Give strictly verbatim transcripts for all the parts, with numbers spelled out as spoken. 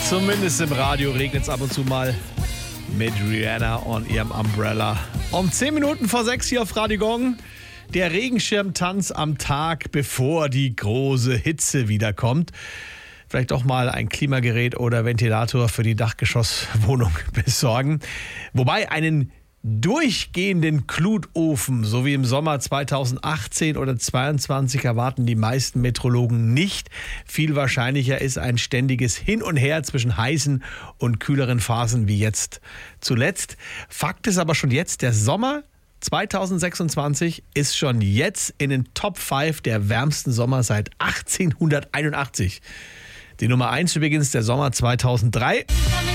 Zumindest im Radio regnet es ab und zu mal mit Rihanna und ihrem Umbrella. Um zehn Minuten vor sechs hier auf Radio Gong. Der Regenschirmtanz am Tag, bevor die große Hitze wiederkommt. Vielleicht doch mal ein Klimagerät oder Ventilator für die Dachgeschosswohnung besorgen. Wobei einen durchgehenden Glutofen, so wie im Sommer zweitausendachtzehn oder zweitausendzweiundzwanzig, erwarten die meisten Meteorologen nicht. Viel wahrscheinlicher ist ein ständiges Hin und Her zwischen heißen und kühleren Phasen wie jetzt zuletzt. Fakt ist aber schon jetzt, der Sommer zweitausendsechsundzwanzig ist schon jetzt in den Top fünf der wärmsten Sommer seit achtzehnhunderteinundachtzig. Die Nummer eins übrigens der Sommer zweitausenddrei.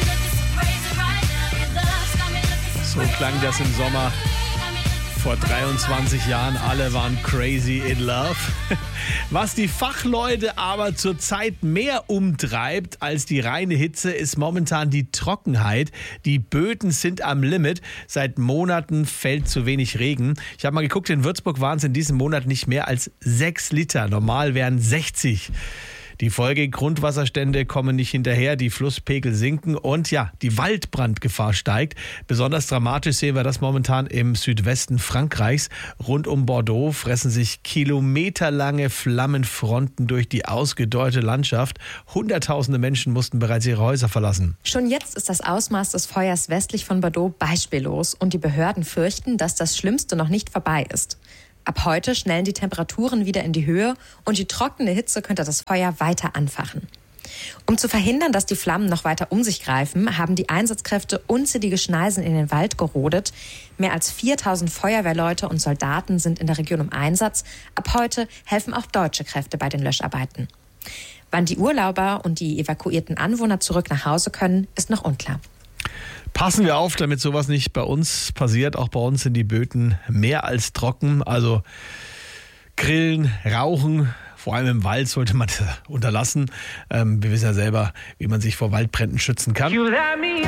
So klang das im Sommer vor dreiundzwanzig Jahren. Alle waren crazy in love. Was die Fachleute aber zurzeit mehr umtreibt als die reine Hitze, ist momentan die Trockenheit. Die Böden sind am Limit. Seit Monaten fällt zu wenig Regen. Ich habe mal geguckt, in Würzburg waren es in diesem Monat nicht mehr als sechs Liter. Normal wären sechzig. Die Folge: Grundwasserstände kommen nicht hinterher, die Flusspegel sinken und ja, die Waldbrandgefahr steigt. Besonders dramatisch sehen wir das momentan im Südwesten Frankreichs. Rund um Bordeaux fressen sich kilometerlange Flammenfronten durch die ausgedörrte Landschaft. Hunderttausende Menschen mussten bereits ihre Häuser verlassen. Schon jetzt ist das Ausmaß des Feuers westlich von Bordeaux beispiellos und die Behörden fürchten, dass das Schlimmste noch nicht vorbei ist. Ab heute schnellen die Temperaturen wieder in die Höhe und die trockene Hitze könnte das Feuer weiter anfachen. Um zu verhindern, dass die Flammen noch weiter um sich greifen, haben die Einsatzkräfte unzählige Schneisen in den Wald gerodet. Mehr als viertausend Feuerwehrleute und Soldaten sind in der Region im Einsatz. Ab heute helfen auch deutsche Kräfte bei den Löscharbeiten. Wann die Urlauber und die evakuierten Anwohner zurück nach Hause können, ist noch unklar. Passen wir auf, damit sowas nicht bei uns passiert. Auch bei uns sind die Böden mehr als trocken. Also grillen, rauchen, vor allem im Wald sollte man das unterlassen. Ähm, wir wissen ja selber, wie man sich vor Waldbränden schützen kann.